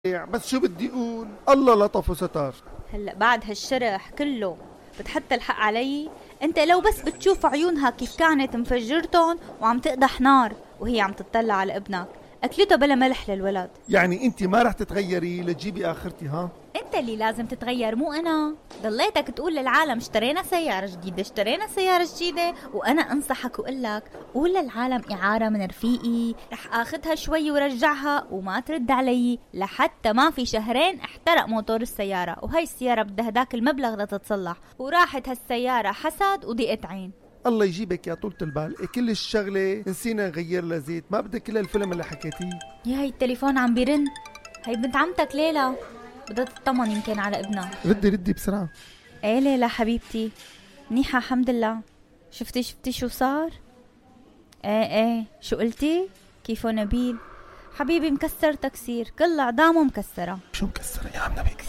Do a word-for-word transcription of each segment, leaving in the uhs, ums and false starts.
بس شو بدي اقول، الله لطف وستر. هلا بعد هالشرح كله بتحط الحق علي؟ انت لو بس بتشوف عيونها كيف كانت مفجرتن وعم تقدح نار وهي عم تطلع على ابنك، اكلته بلا ملح للولد. يعني انت ما رح تتغيري لتجيبي اخرتي؟ ها انت اللي لازم تتغير مو انا. ضليتك تقول للعالم اشترينا سيارة جديدة اشترينا سيارة جديدة، وانا انصحك واقلك قول للعالم اعارة من رفيقي رح اخذها شوي ورجعها، وما ترد علي لحتى ما في شهرين احترق موتور السيارة، وهي السيارة بدها هداك المبلغ لتتصلح، وراحت هالسيارة حسد وضيقت عين. الله يجيبك يا طولة البال، كل الشغلة نسينا نغير لها زيت، ما بدك كل الفيلم اللي حكيتيه. يا هي التليفون عم بيرن، هي بنت عمتك ليلى بدها تطمن يمكن على ابنها. ردي ردي بسرعة. ايه ليلى حبيبتي، منيحة الحمد لله. شفتي شفتي شو صار؟ ايه ايه شو قلتي؟ كيفو نبيل؟ حبيبي مكسر تكسير، كل عظامه مكسرة. شو مكسرة يا عم نبيل؟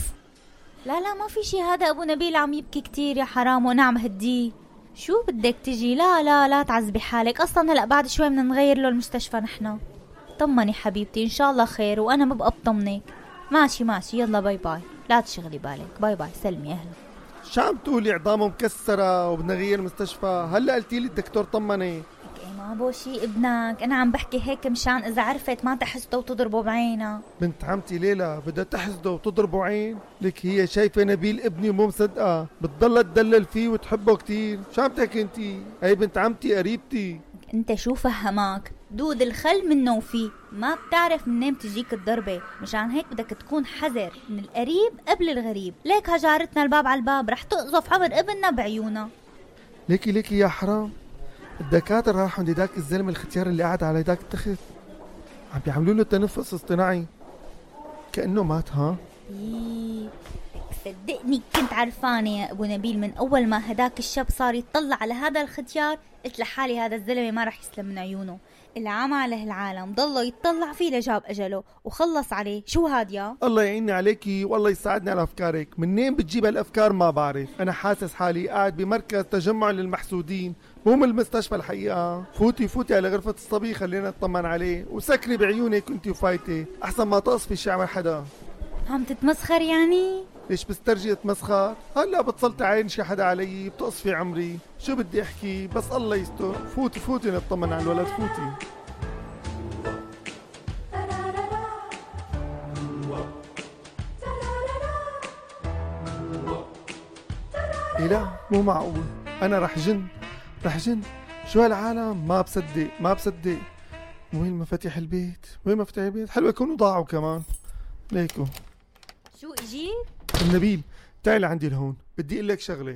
لا لا ما في شي، هذا ابو نبيل عم يبكي كتير يا حرام وانا عم هديه. شو بدك تجي؟ لا لا لا تعذبي حالك، اصلا هلا بعد شوي بدنا نغير له المستشفى نحن. طمني حبيبتي ان شاء الله خير، وانا ما ببقى بطمنك. ماشي ماشي يلا باي باي، لا تشغلي بالك، باي باي سلمي اهلا. شو عم تقولي عظامه مكسرة وبدنا نغير المستشفى؟ هلا قلتي لي الدكتور طمني. ايه ما بو شي ابنك، انا عم بحكي هيك مشان اذا عرفت ما تحسده وتضربه بعينها. بنت عمتي ليلى بدها تحسده وتضربه عين؟ لك هي شايفة نبيل ابني ومو مصدقة، بتضلها تدلل فيه وتحبه كتير. شو عم تحكي انتي؟ هي بنت عمتي قريبتي. انت شو فهمك؟ دود الخل منه وفيه، ما بتعرف منين بتجيك الضربة، مشان هيك بدك تكون حذر من القريب قبل الغريب. ليك هجارتنا الباب على الباب رح تقذف عمر ابننا بعيونها. ليكي ليكي يا حرام، الدكاترة راحوا عند داك الزلمة الختيار اللي قاعد على داك التخت، عم بيعملوا له تنفس اصطناعي كأنه مات. ها إيه صدقني كنت عرفانة يا ابو نبيل، من اول ما هداك الشاب صار يطلع على هذا الختيار قلت لحالي هذا الزلمة ما رح يسلم من عيونه. اللي عم عليه العالم ضله يتطلع فيه لجاب اجله وخلص عليه. شو هاد يا الله يعيني عليكي والله يساعدني على افكارك. منين بتجيب هالافكار ما بعرف، انا حاسس حالي قاعد بمركز تجمع للمحسودين مو من المستشفى الحقيقه. فوتي فوتي على غرفه الصبي خلينا نطمن عليه، وسكري بعيونك انتي وفايتي احسن ما تقصفي شي عمل حدا. عم تتمسخر يعني؟ ليش بسترجي اتمسخر؟ هلا بتصلت عين شي حدا علي بتقصفي عمري، شو بدي احكي؟ بس الله يستر. فوتي فوتي نطمن على الولد فوتي. إيه لا مو معقول، انا رح جن رح جن. شو هالعالم؟ ما بصدق ما بصدق. وين مفاتيح البيت؟ وين مفاتيح البيت؟ حلوة يكونوا ضاعوا كمان. ليكو شو اجيت؟ النبيل تعي لعندي لهون، بدي اقول لك شغله.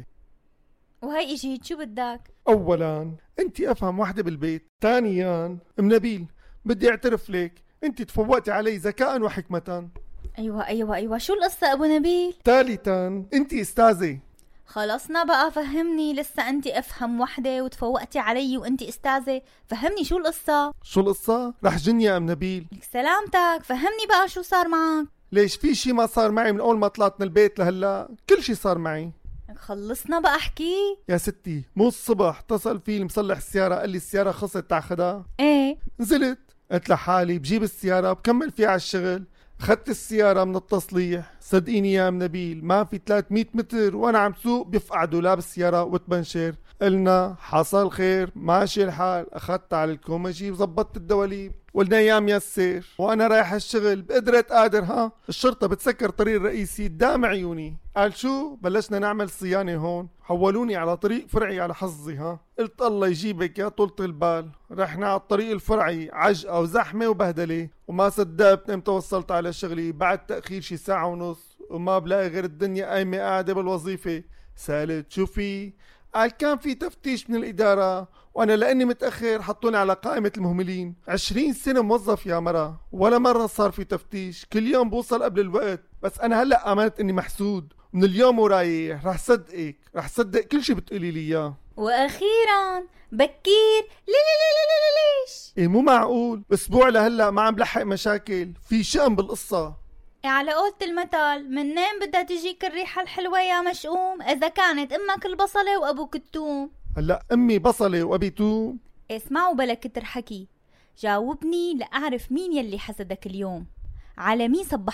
وهي اجيت شو بدك؟ اولا انت افهم وحده بالبيت، ثانيا ام نبيل بدي اعترف لك انت تفوقتي علي ذكاء وحكمه. ايوه ايوه ايوه شو القصه ابو نبيل؟ ثالثا انت استاذه. خلصنا بقى فهمني، لسه انت افهم وحده وتفوقتي علي وانت استاذه، فهمني شو القصه؟ شو القصه؟ رح جن يا ام نبيل. لك سلامتك، فهمني بقى شو صار معك؟ ليش في شي ما صار معي من اول ما طلعت من البيت لهلا؟ كل شي صار معي. خلصنا بقى احكي. يا ستي مو الصبح اتصل فيه المصلح السياره قال لي السياره خلصت تاخدها؟ ايه نزلت قلت لحالي بجيب السياره بكمل فيها على الشغل. اخذت السياره من التصليح، صدقيني يا ام نبيل ما في ثلاثمية متر وانا عم سوق بيفقع دولاب السياره وتبنشر. قلنا حصل خير ماشي الحال، اخذت على الكومجي وزبطت الدواليب. قلنا يا ميسر وانا رايح الشغل بقدرة قادر. ها الشرطة بتسكر طريق الرئيسي قدام عيوني. قال شو؟ بلشنا نعمل صيانة هون، حولوني على طريق فرعي على حظي. ها قلت الله يجيبك يا طولة البال، رحنا على الطريق الفرعي عجقة وزحمة وبهدلة، وما صدقت امتى وصلت على شغلي بعد تأخير شي ساعة ونص، وما بلاقي غير الدنيا قايمة قاعدة بالوظيفة. سألت شو في؟ قال كان في تفتيش من الإدارة وأنا لأني متأخر حطوني على قائمة المهملين. عشرين سنة موظف يا مرة ولا مرة صار في تفتيش، كل يوم بوصل قبل الوقت. بس أنا هلأ آمنت إني محسود، من اليوم ورايح رح صدقك، رح صدق كل شي بتقولي لي إياه. واخيرا بكير لي لي لي لي لي ليش؟ إيه مو معقول، أسبوع لهلأ ما عم بلحق مشاكل، في شأن بالقصة. على قولة المثل منين بدها تجيك الريحة الحلوة يا مشؤوم إذا كانت أمك البصلة وأبوك التوم؟ هلأ أمي بصلة وأبي توم؟ اسمعوا بلا كتر حكي، جاوبني لأعرف مين يلي حسدك اليوم، على مين صبح